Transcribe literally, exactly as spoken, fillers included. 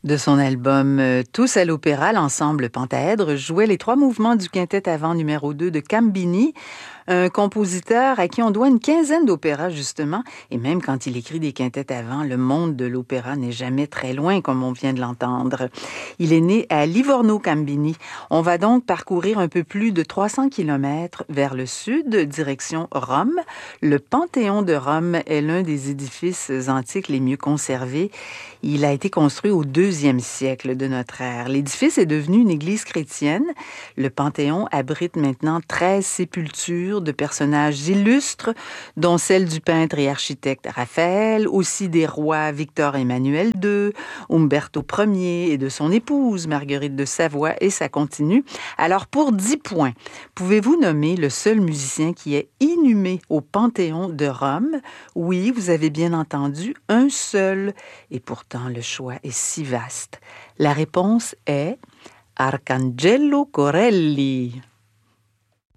De son album euh, Tous à l'opéra, l'ensemble Pentaèdre jouait les trois mouvements du quintet à vent numéro deux de Cambini, un compositeur à qui on doit une quinzaine d'opéras justement, et même quand il écrit des quintets à vent, le monde de l'opéra n'est jamais très loin, comme on vient de l'entendre. Il est né à Livorno-Cambini. On va donc parcourir un peu plus de trois cents kilomètres vers le sud, direction Rome. Le Panthéon de Rome est l'un des édifices antiques les mieux conservés. Il a été construit au deuxième siècle de notre ère. L'édifice est devenu une église chrétienne. Le Panthéon abrite maintenant treize sépultures de personnages illustres, dont celle du peintre et architecte Raphaël, aussi des rois Victor Emmanuel deux, Umberto Ier et de son épouse Marguerite de Savoie, et ça continue. Alors pour dix points, pouvez-vous nommer le seul musicien qui est inhumé au Panthéon de Rome? Oui, vous avez bien entendu, un seul. Et pourtant, le choix est si vaste. La réponse est Arcangelo Corelli.